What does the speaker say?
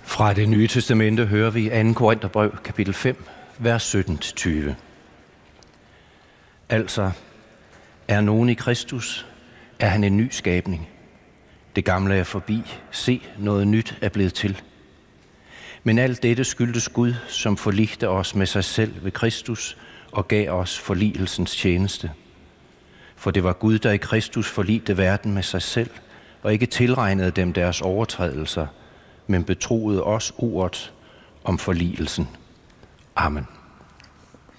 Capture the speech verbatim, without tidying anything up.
Fra Det Nye Testamente hører vi anden Korintherbrev, kapitel fem, vers sytten til tyve. Altså, er nogen i Kristus, er han en ny skabning. Det gamle er forbi. Se, noget nyt er blevet til. Men alt dette skyldtes Gud, som forligte os med sig selv ved Kristus og gav os forligelsens tjeneste. For det var Gud, der i Kristus forligte verden med sig selv, og ikke tilregnede dem deres overtrædelser, men betroede os ordet om forligelsen. Amen.